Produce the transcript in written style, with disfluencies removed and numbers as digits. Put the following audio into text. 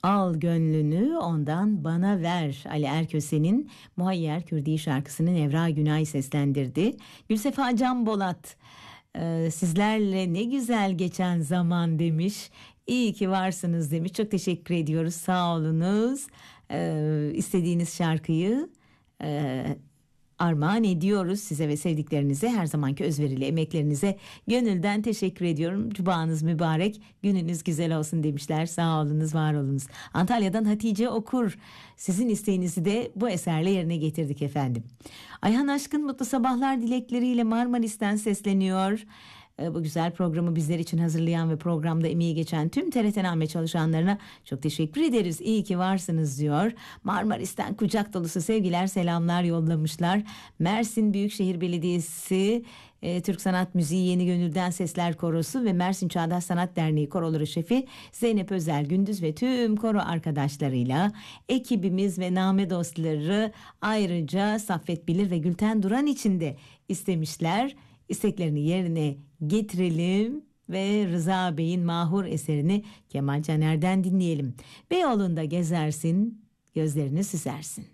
Al gönlünü ondan bana ver. Ali Erköse'nin Muhayyer Kürdi şarkısını Nevra Günay seslendirdi. Gülsefa Can Bolat sizlerle ne güzel geçen zaman demiş. İyi ki varsınız demiş. Çok teşekkür ediyoruz. Sağ olunuz. İstediğiniz şarkıyı armağan ediyoruz size ve sevdiklerinize. Her zamanki özverili emeklerinize gönülden teşekkür ediyorum. Cumanız mübarek, gününüz güzel olsun demişler. Sağ olunuz, var olunuz. Antalya'dan Hatice Okur, sizin isteğinizi de bu eserle yerine getirdik efendim. Ayhan Aşkın mutlu sabahlar dilekleriyle Marmaris'ten sesleniyor. Bu güzel programı bizler için hazırlayan ve programda emeği geçen tüm TRT-Name çalışanlarına çok teşekkür ederiz. İyi ki varsınız diyor. Marmaris'ten kucak dolusu sevgiler, selamlar yollamışlar. Mersin Büyükşehir Belediyesi Türk Sanat Müziği Yeni Gönül'den Sesler Korosu ve Mersin Çağdaş Sanat Derneği koroları şefi Zeynep Özel Gündüz ve tüm koro arkadaşlarıyla ekibimiz ve name dostları, ayrıca Saffet Bilir ve Gülten Duran için de istemişler. İsteklerini yerine getirelim ve Rıza Bey'in Mahur eserini Kemal Caner'den dinleyelim. Beyoğlu'nda gezersin, gözlerini süzersin.